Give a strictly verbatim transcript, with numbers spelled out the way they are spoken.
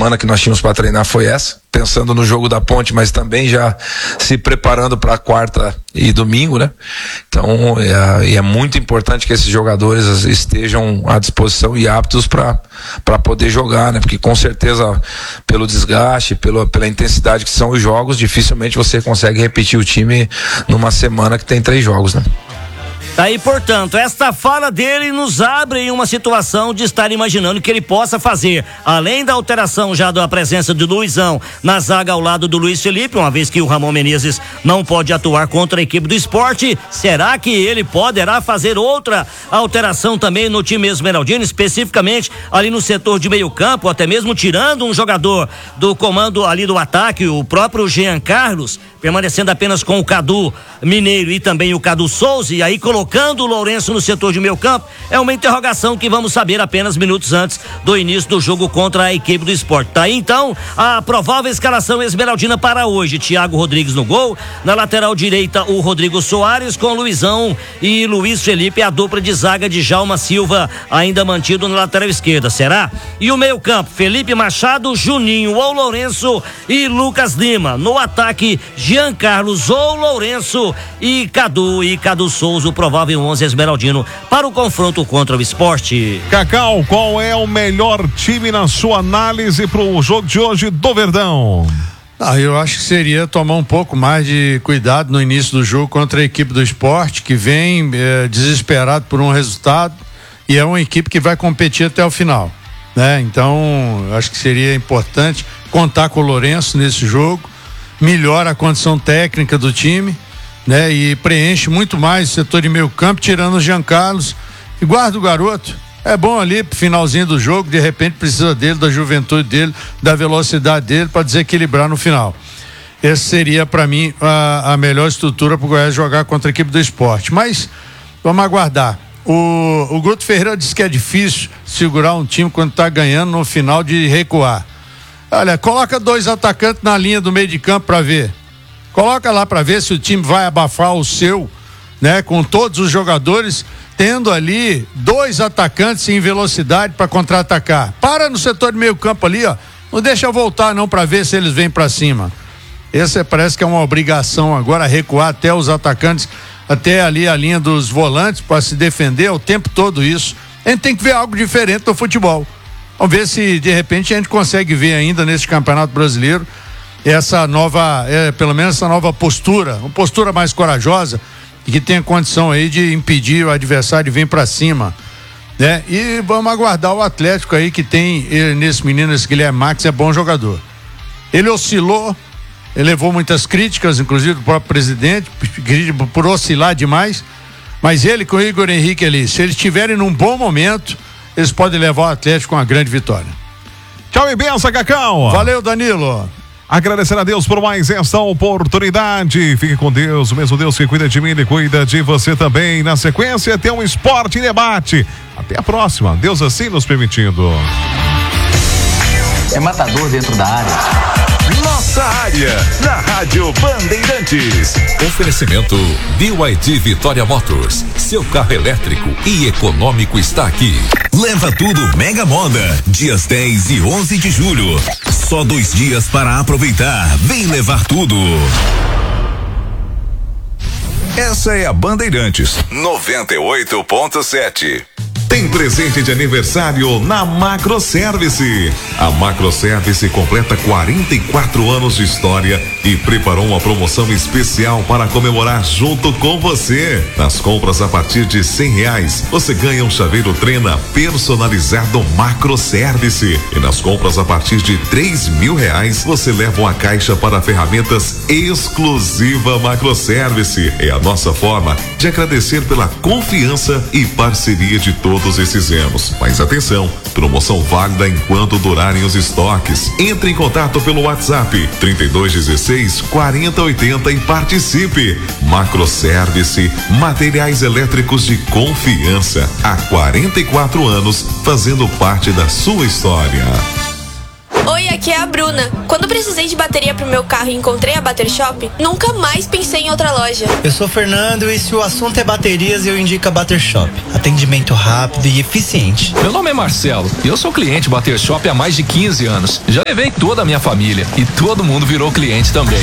semana que nós tínhamos para treinar foi essa, pensando no jogo da Ponte, mas também já se preparando para quarta e domingo, né? Então é, é muito importante que esses jogadores estejam à disposição e aptos para para poder jogar, né? Porque com certeza pelo desgaste, pelo, pela intensidade que são os jogos, dificilmente você consegue repetir o time numa semana que tem três jogos, né? Aí, portanto, esta fala dele nos abre em uma situação de estar imaginando que ele possa fazer, além da alteração já da presença do Luizão na zaga ao lado do Luiz Felipe, uma vez que o Ramon Menezes não pode atuar contra a equipe do Sport, será que ele poderá fazer outra alteração também no time esmeraldino, especificamente ali no setor de meio campo, até mesmo tirando um jogador do comando ali do ataque, o próprio Jean Carlos, permanecendo apenas com o Cadu Mineiro e também o Cadu Souza, e aí colocando o Lourenço no setor de meio campo? É uma interrogação que vamos saber apenas minutos antes do início do jogo contra a equipe do Sport. Tá aí então a provável escalação esmeraldina para hoje: Thiago Rodrigues no gol, na lateral direita o Rodrigo Soares com Luizão e Luiz Felipe, a dupla de zaga de Djalma Silva ainda mantido na lateral esquerda, será? E o meio campo: Felipe Machado, Juninho ou Lourenço e Lucas Lima. No ataque, Jean Carlos ou Lourenço e Cadu e Cadu Souza, o provável onze esmeraldino para o confronto contra o Sport. Cacau, qual é o melhor time na sua análise para o jogo de hoje do Verdão? Ah, eu acho que seria tomar um pouco mais de cuidado no início do jogo contra a equipe do Sport, que vem é, desesperado por um resultado, e é uma equipe que vai competir até o final, né? Então, acho que seria importante contar com o Lourenço nesse jogo, melhora a condição técnica do time, né? E preenche muito mais o setor de meio campo, tirando o Jean Carlos e guarda o garoto. É bom ali pro finalzinho do jogo, de repente precisa dele, da juventude dele, da velocidade dele para desequilibrar no final. Essa seria para mim a, a melhor estrutura pro Goiás jogar contra a equipe do Sport. Mas vamos aguardar. O, o Guto Ferreira disse que é difícil segurar um time quando tá ganhando no final de recuar. Olha, coloca dois atacantes na linha do meio de campo para ver. Coloca lá para ver se o time vai abafar o seu, né? Com todos os jogadores tendo ali dois atacantes em velocidade para contra-atacar. Para no setor de meio campo ali, ó. Não deixa voltar não para ver se eles vêm para cima. Essa parece que é uma obrigação agora, recuar até os atacantes, até ali a linha dos volantes para se defender o tempo todo isso. A gente tem que ver algo diferente do futebol. Vamos ver se de repente a gente consegue ver ainda nesse Campeonato Brasileiro essa nova, é, pelo menos essa nova postura, uma postura mais corajosa e que tenha condição aí de impedir o adversário de vir para cima, né? E vamos aguardar o Atlético aí, que tem ele, nesse menino, esse Guilherme Max, é bom jogador. Ele oscilou, ele levou muitas críticas, inclusive do próprio presidente, por oscilar demais, mas ele com o Igor Henrique ali, se eles estiverem num bom momento, eles podem levar o Atlético com uma grande vitória. Tchau e benção, Cacau. Valeu, Danilo. Agradecer a Deus por mais esta oportunidade. Fique com Deus, o mesmo Deus que cuida de mim, ele cuida de você também. Na sequência tem um Esporte em Debate. Até a próxima, Deus assim nos permitindo. É matador dentro da área. Nossa área, na Rádio Bandeirantes. Oferecimento B Y D Vitória Motors. Seu carro elétrico e econômico está aqui. Leva tudo Mega Moda, dias dez e onze de julho. Só dois dias para aproveitar. Vem levar tudo. Essa é a Bandeirantes noventa e oito ponto sete. Tem presente de aniversário na Macroservice. A Macroservice completa quarenta e quatro anos de história e preparou uma promoção especial para comemorar junto com você. Nas compras a partir de cem reais, você ganha um chaveiro Trena personalizado Macroservice. E nas compras a partir de três mil reais, você leva uma caixa para ferramentas exclusiva Macroservice. É a nossa forma de agradecer pela confiança e parceria de todos esses anos. Mas atenção, promoção válida enquanto durarem os estoques. Entre em contato pelo WhatsApp trinta e dois dezesseis, quarenta oitenta e participe. Macroservice, materiais elétricos de confiança. Há quarenta e quatro anos, fazendo parte da sua história. Oi, aqui aqui é a Bruna. Quando precisei de bateria pro meu carro e encontrei a Bater Shop, nunca mais pensei em outra loja. Eu sou o Fernando e se o assunto é baterias, eu indico a Bater Shop. Atendimento rápido e eficiente. Meu nome é Marcelo e eu sou cliente Bater Shop há mais de quinze anos. Já levei toda a minha família e todo mundo virou cliente também.